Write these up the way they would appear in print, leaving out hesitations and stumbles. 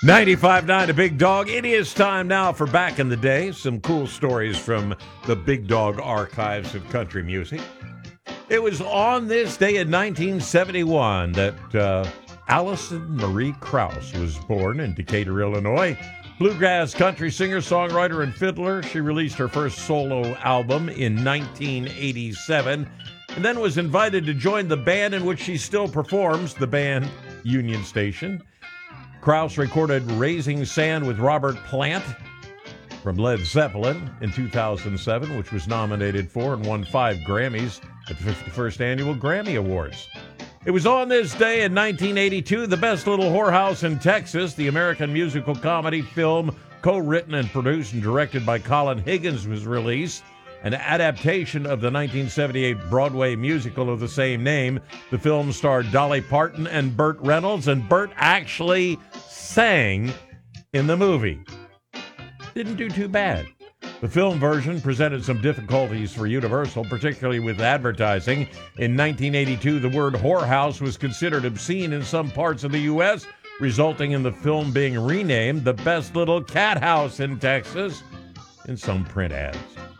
95.9 The Big Dog. It is time now for Back in the Day. Some cool stories from the Big Dog archives of country music. It was on this day in 1971 that Allison Marie Krauss was born in Decatur, Illinois. Bluegrass country singer, songwriter, and fiddler. She released her first solo album in 1987 and then was invited to join the band in which she still performs, the band Union Station. Krauss recorded Raising Sand with Robert Plant from Led Zeppelin in 2007, which was nominated for and won 5 Grammys at the 51st Annual Grammy Awards. It was on this day in 1982, The Best Little Whorehouse in Texas, the American musical comedy film co-written and produced and directed by Colin Higgins, was released. An adaptation of the 1978 Broadway musical of the same name. The film starred Dolly Parton and Burt Reynolds, and Burt actually sang in the movie. Didn't do too bad. The film version presented some difficulties for Universal, particularly with advertising. In 1982, the word whorehouse was considered obscene in some parts of the U.S., resulting in the film being renamed The Best Little Cat House in Texas in some print ads.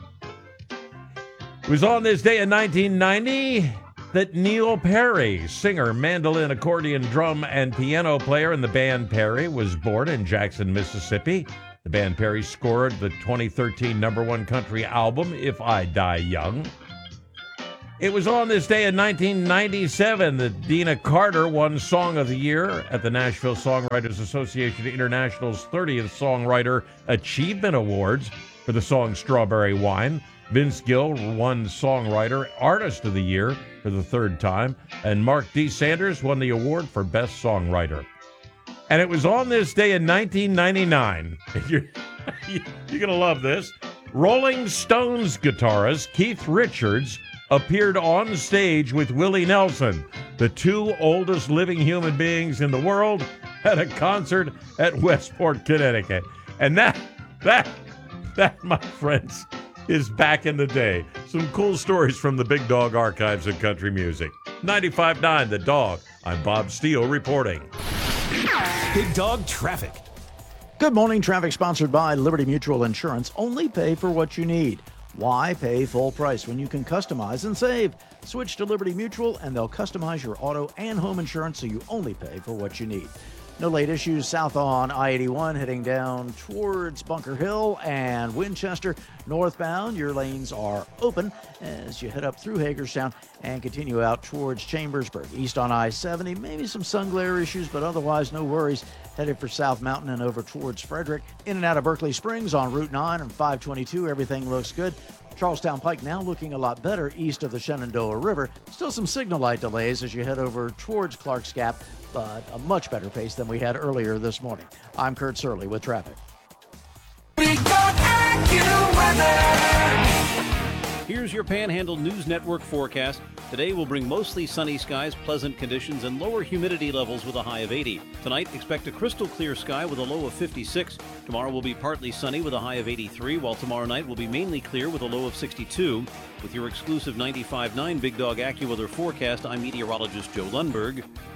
It was on this day in 1990 that Neil Perry, singer, mandolin, accordion, drum, and piano player in the band Perry, was born in Jackson, Mississippi. The band Perry scored the 2013 #1 country album, If I Die Young. It was on this day in 1997 that Deana Carter won Song of the Year at the Nashville Songwriters Association International's 30th Songwriter Achievement Awards for the song Strawberry Wine. Vince Gill won Songwriter Artist of the Year for the 3rd time, and Mark D. Sanders won the award for Best Songwriter. And it was on this day in 1999, you're going to love this, Rolling Stones guitarist Keith Richards appeared on stage with Willie Nelson, the 2 oldest living human beings in the world, at a concert at Westport, Connecticut. And that, my friends, is Back in the Day. Some cool stories from the Big Dog archives of country music. 95.9 The Dog. I'm Bob Steele reporting. Big Dog Traffic. Good morning. Traffic sponsored by Liberty Mutual Insurance. Only pay for what you need. Why pay full price when you can customize and save? Switch to Liberty Mutual and they'll customize your auto and home insurance so you only pay for what you need. No late issues south on I-81 heading down towards Bunker Hill and Winchester. Northbound, your lanes are open as you head up through Hagerstown and continue out towards Chambersburg. East on I-70, maybe some sun glare issues, but otherwise no worries. Headed for South Mountain and over towards Frederick. In and out of Berkeley Springs on Route 9 and 522, everything looks good. Charlestown Pike now looking a lot better east of the Shenandoah River. Still some signal light delays as you head over towards Clark's Gap, but a much better pace than we had earlier this morning. I'm Kurt Surley with traffic. Big Dog AccuWeather. Here's your Panhandle News Network forecast. Today will bring mostly sunny skies, pleasant conditions, and lower humidity levels with a high of 80. Tonight, expect a crystal clear sky with a low of 56. Tomorrow will be partly sunny with a high of 83, while tomorrow night will be mainly clear with a low of 62. With your exclusive 95.9 Big Dog AccuWeather forecast, I'm meteorologist Joe Lundberg.